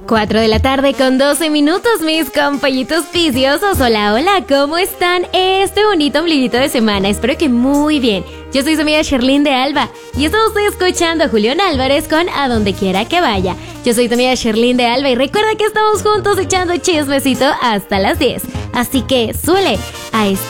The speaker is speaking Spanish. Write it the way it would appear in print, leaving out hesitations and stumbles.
4 de la tarde con 12 minutos, mis compañitos viciosos. Hola, hola, ¿cómo están este bonito ombliguito de semana? Espero que muy bien. Yo soy su amiga Sherlyn de Alba y estamos escuchando a Julián Álvarez con A Donde Quiera que Vaya. Yo soy tu amiga Sherlyn de Alba y recuerda que estamos juntos echando chismecito hasta las 10. Así que suele a